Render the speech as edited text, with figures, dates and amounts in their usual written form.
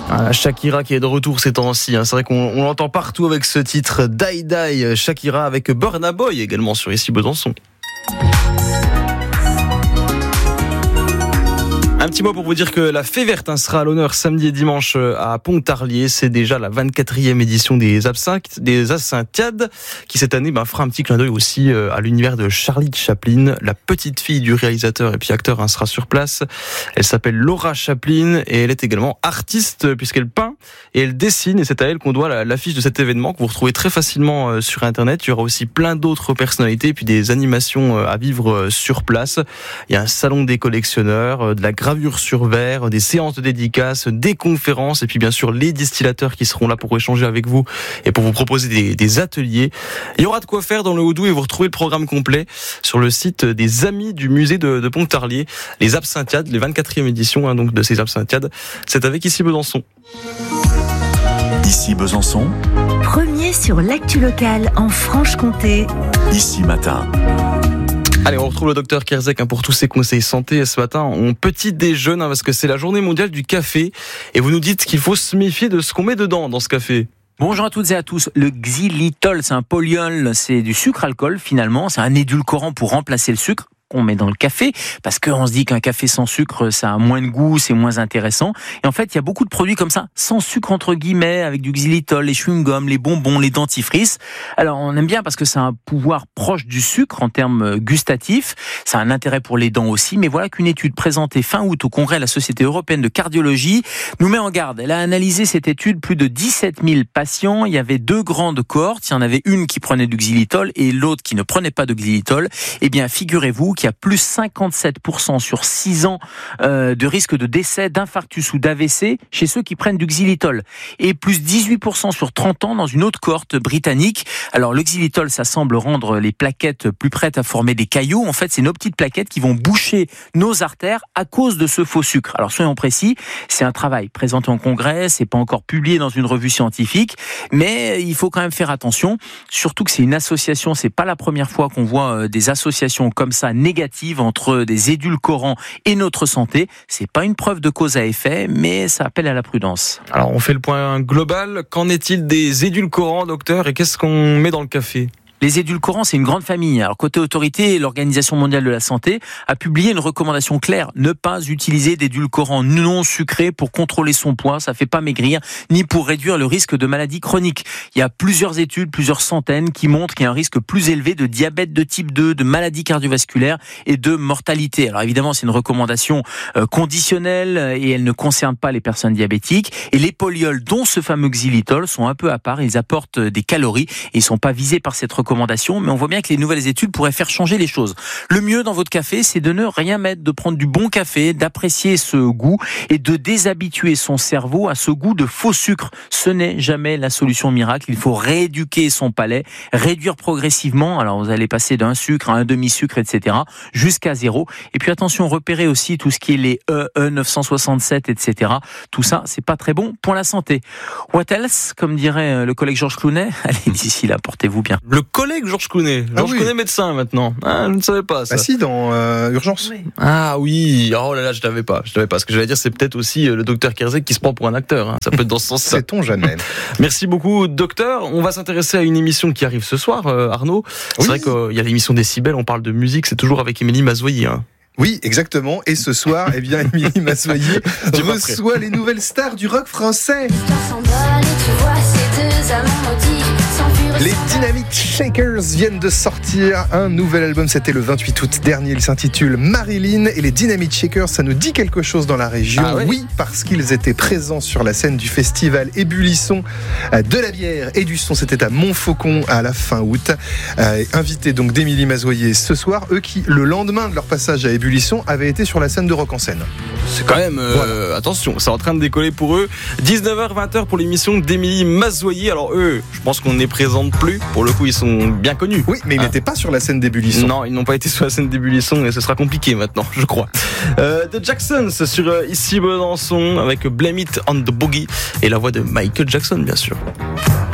Shakira qui est de retour ces temps-ci. C'est vrai qu'on l'entend partout avec ce titre Die Die. Shakira avec Burna Boy également sur Ici Besançon. Un petit mot pour vous dire que la Fée Verte sera à l'honneur samedi et dimanche à Pontarlier. C'est déjà la 24e édition des Absinthiades qui cette année fera un petit clin d'œil aussi à l'univers de Charlie Chaplin. La petite fille du réalisateur et puis acteur sera sur place. Elle s'appelle Laura Chaplin et elle est également artiste puisqu'elle peint et elle dessine. Et c'est à elle qu'on doit l'affiche de cet événement que vous retrouvez très facilement sur Internet. Il y aura aussi plein d'autres personnalités et puis des animations à vivre sur place. Il y a un salon des collectionneurs, de la gravure sur verre, des séances de dédicaces, des conférences et puis bien sûr les distillateurs qui seront là pour échanger avec vous et pour vous proposer des ateliers. Il y aura de quoi faire dans le Haut-Doubs et vous retrouvez le programme complet sur le site des Amis du musée de Pontarlier. Les Absinthiades, les 24e éditions donc de ces Absinthiades, c'est avec Ici Besançon. Ici Besançon. Premier sur l'actu locale en Franche-Comté. Ici Matin. Allez, on retrouve le docteur Kerzek pour tous ses conseils santé. Ce matin, on petit déjeune parce que c'est la journée mondiale du café. Et vous nous dites qu'il faut se méfier de ce qu'on met dedans dans ce café. Bonjour à toutes et à tous. Le xylitol, c'est un polyol, c'est du sucre-alcool finalement. C'est un édulcorant pour remplacer le sucre qu'on met dans le café, parce qu'on se dit qu'un café sans sucre, ça a moins de goût, c'est moins intéressant. Et en fait, il y a beaucoup de produits comme ça, sans sucre entre guillemets, avec du xylitol, les chewing-gums, les bonbons, les dentifrices. Alors, on aime bien parce que ça a un pouvoir proche du sucre en termes gustatifs. Ça a un intérêt pour les dents aussi. Mais voilà qu'une étude présentée fin août au congrès de la Société européenne de cardiologie nous met en garde. Elle a analysé cette étude, plus de 17 000 patients. Il y avait 2 grandes cohortes. Il y en avait une qui prenait du xylitol et l'autre qui ne prenait pas de xylitol. Eh bien, figurez-vous qu'il y a plus 57% sur 6 ans de risque de décès, d'infarctus ou d'AVC chez ceux qui prennent du xylitol. Et plus 18% sur 30 ans dans une autre cohorte britannique. Alors le xylitol, ça semble rendre les plaquettes plus prêtes à former des caillots. En fait, c'est nos petites plaquettes qui vont boucher nos artères à cause de ce faux sucre. Alors soyons précis, c'est un travail présenté en congrès, c'est pas encore publié dans une revue scientifique, mais il faut quand même faire attention, surtout que c'est une association, c'est pas la première fois qu'on voit des associations comme ça négatives entre des édulcorants et notre santé. C'est pas une preuve de cause à effet, mais ça appelle à la prudence. Alors on fait le point global. Qu'en est-il des édulcorants, docteur, et qu'est-ce qu'on met dans le café ? Les édulcorants, c'est une grande famille. Alors, côté autorité, l'Organisation mondiale de la santé a publié une recommandation claire. Ne pas utiliser d'édulcorants non sucrés pour contrôler son poids. Ça fait pas maigrir, ni pour réduire le risque de maladies chroniques. Il y a plusieurs études, plusieurs centaines, qui montrent qu'il y a un risque plus élevé de diabète de type 2, de maladies cardiovasculaires et de mortalité. Alors, évidemment, c'est une recommandation conditionnelle et elle ne concerne pas les personnes diabétiques. Et les polyols, dont ce fameux xylitol, sont un peu à part. Ils apportent des calories et ils sont pas visés par cette recommandation, mais on voit bien que les nouvelles études pourraient faire changer les choses. Le mieux dans votre café, c'est de ne rien mettre, de prendre du bon café, d'apprécier ce goût et de déshabituer son cerveau à ce goût de faux sucre. Ce n'est jamais la solution miracle. Il faut rééduquer son palais, réduire progressivement. Alors vous allez passer d'un sucre à un demi-sucre, etc., jusqu'à 0. Et puis attention, repérez aussi tout ce qui est les E967, etc. Tout ça, c'est pas très bon pour la santé. What else, comme dirait le collègue Georges Clooney. Allez, d'ici là, portez-vous bien. Le collègue Georges Clooney. Georges Clooney médecin maintenant. Je ne savais pas ça. Bah si, dans Urgence. Oui. Ah oui. Oh là là, je l'avais pas. Ce que j'allais dire, c'est peut-être aussi le docteur Kerzek qui se prend pour un acteur. Ça peut être dans ce sens-là. Sait-on jamais. Merci beaucoup, docteur. On va s'intéresser à une émission qui arrive ce soir, Arnaud. C'est vrai qu'il y a l'émission Décibel, on parle de musique, c'est toujours avec Émilie Mazoyer. Oui, exactement. Et ce soir, Émilie Mazoyer reçoit les nouvelles stars du rock français. Les Dynamic Shakers viennent de sortir un nouvel album, c'était le 28 août dernier, il s'intitule Marilyn. Et les Dynamic Shakers, ça nous dit quelque chose dans la région. Ah ouais. Oui, parce qu'ils étaient présents sur la scène du festival Ébullisson de la bière et du son, c'était à Montfaucon à la fin août. Invités donc d'Émilie Mazoyer ce soir, eux qui, le lendemain de leur passage à Ébullisson, avaient été sur la scène de Rock en Seine. C'est quand même, attention, c'est en train de décoller pour eux. 19h, 20h pour l'émission d'Émilie Mazoyer. Alors eux, je pense qu'on ne les présente plus. Pour le coup, ils sont bien connus. Oui, mais ils n'étaient pas sur la scène d'Ébullisson. Non, ils n'ont pas été sur la scène d'Ébullisson et ce sera compliqué maintenant, je crois. The Jacksons sur Ici Besançon avec Blame It on the Boogie et la voix de Michael Jackson, bien sûr.